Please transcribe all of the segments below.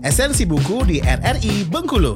Esensi Buku di RRI Bengkulu.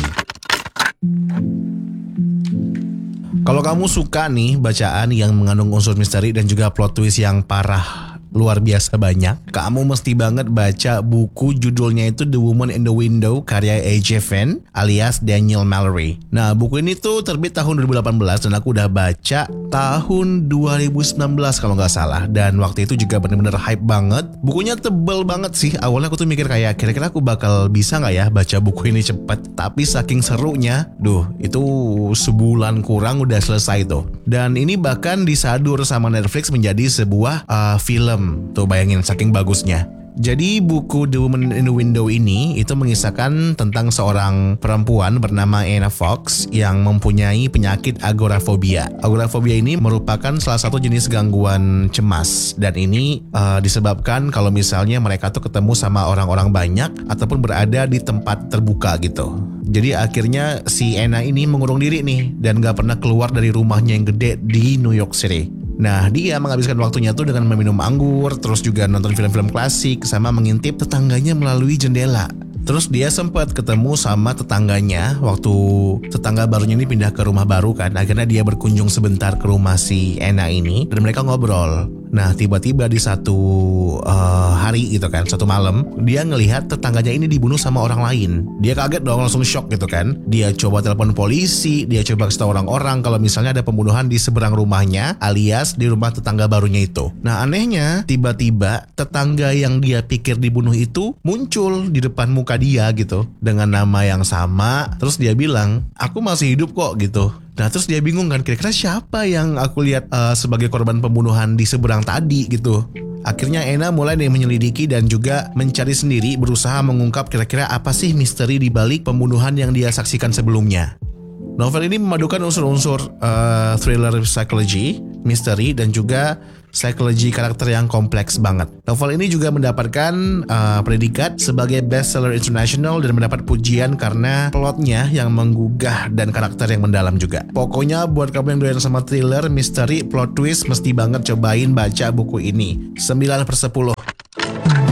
Kalau kamu suka nih bacaan yang mengandung unsur misteri dan juga plot twist yang parah luar biasa banyak, kamu mesti banget baca buku judulnya itu The Woman in the Window karya A.J. Fenn alias Daniel Mallory. Nah, buku ini tuh terbit tahun 2018 dan aku udah baca tahun 2019 kalau nggak salah, dan waktu itu juga bener-bener hype banget. Bukunya tebel banget sih. Awalnya aku tuh mikir kayak kira-kira aku bakal bisa nggak ya baca buku ini cepet, tapi saking serunya, itu sebulan kurang udah selesai tuh. Dan ini bahkan disadur sama Netflix menjadi sebuah film. Tuh bayangin saking bagusnya. Jadi buku The Woman in the Window ini itu mengisahkan tentang seorang perempuan bernama Anna Fox yang mempunyai penyakit agorafobia. Agorafobia ini merupakan salah satu jenis gangguan cemas, dan ini disebabkan kalau misalnya mereka tuh ketemu sama orang-orang banyak ataupun berada di tempat terbuka gitu. Jadi akhirnya si Anna ini mengurung diri nih dan gak pernah keluar dari rumahnya yang gede di New York City. Nah, dia menghabiskan waktunya tuh dengan meminum anggur, terus juga nonton film-film klasik, sama mengintip tetangganya melalui jendela. Terus dia sempat ketemu sama tetangganya waktu tetangga barunya ini pindah ke rumah baru kan. Akhirnya dia berkunjung sebentar ke rumah si Anna ini dan mereka ngobrol. Nah, tiba-tiba di satu hari gitu kan, satu malam, dia ngelihat tetangganya ini dibunuh sama orang lain. Dia kaget dong, langsung shock gitu kan. Dia coba telepon polisi, dia coba kasih tahu orang-orang kalau misalnya ada pembunuhan di seberang rumahnya alias di rumah tetangga barunya itu. Nah, anehnya tiba-tiba tetangga yang dia pikir dibunuh itu muncul di depan muka dia gitu dengan nama yang sama. Terus dia bilang, "Aku masih hidup kok," gitu. Nah, terus dia bingung kan, kira-kira siapa yang aku lihat sebagai korban pembunuhan di seberang tadi gitu. Akhirnya Anna mulai nih menyelidiki dan juga mencari sendiri, berusaha mengungkap kira-kira apa sih misteri di balik pembunuhan yang dia saksikan sebelumnya. Novel ini memadukan unsur-unsur thriller psikologi, misteri, dan juga psikologi karakter yang kompleks banget. Novel ini juga mendapatkan predikat sebagai bestseller internasional dan mendapat pujian karena plotnya yang menggugah dan karakter yang mendalam juga. Pokoknya buat kamu yang doyan sama thriller, misteri, plot twist, mesti banget cobain baca buku ini. 9/10